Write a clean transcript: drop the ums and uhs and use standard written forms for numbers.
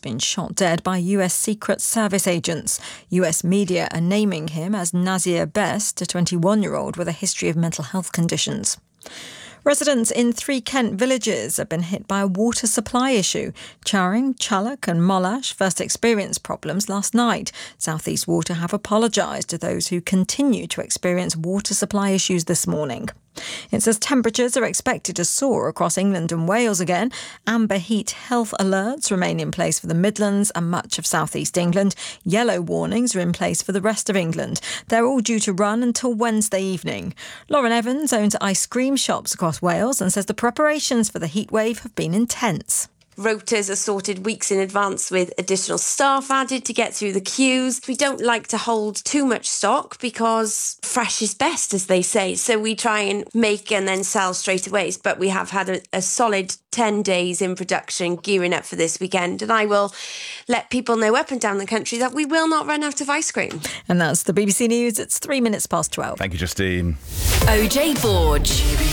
been shot dead by US Secret Service agents. US media are naming him as Nazir Best, a 21-year-old with a history of mental health conditions. Residents in 3 Kent villages have been hit by a water supply issue. Charing, Chullock and Mollash first experienced problems last night. South East Water have apologised to those who continue to experience water supply issues this morning. It says temperatures are expected to soar across England and Wales again. Amber heat health alerts remain in place for the Midlands and much of South East England. Yellow warnings are in place for the rest of England. They're all due to run until Wednesday evening. Lauren Evans owns ice cream shops across Wales and says the preparations for the heatwave have been intense. Rotas are sorted weeks in advance with additional staff added to get through the queues. We don't like to hold too much stock because fresh is best, as they say. So we try and make and then sell straight away. But we have had a solid 10 days in production gearing up for this weekend. And I will let people know up and down the country that we will not run out of ice cream. And that's the BBC News. It's 3 minutes past 12. Thank you, Justine. OJ Forge.